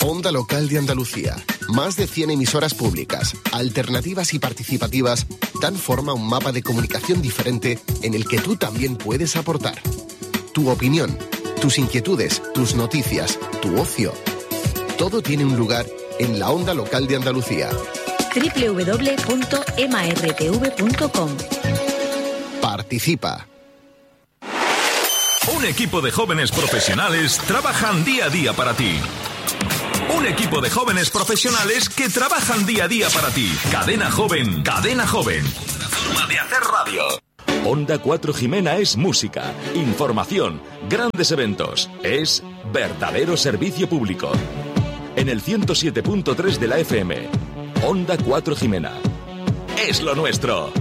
Onda Local de Andalucía. Más de 100 emisoras públicas, alternativas y participativas dan forma a un mapa de comunicación diferente en el que tú también puedes aportar. Tu opinión, tus inquietudes, tus noticias, tu ocio. Todo tiene un lugar en la Onda Local de Andalucía. www.martv.com. Participa. Un equipo de jóvenes profesionales trabajan día a día para ti. Un equipo de jóvenes profesionales que trabajan día a día para ti. Cadena Joven, Cadena Joven. Una forma de hacer radio. Onda 4 Jimena es música, información, grandes eventos. Es verdadero servicio público. En el 107.3 de la FM. Onda 4 Jimena. Es lo nuestro.